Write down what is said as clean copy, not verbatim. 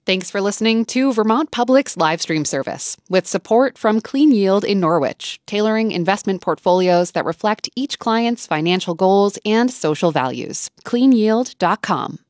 Thanks for listening to Vermont Public's live stream service, with support from Clean Yield in Norwich, tailoring investment portfolios that reflect each client's financial goals and social values. CleanYield.com.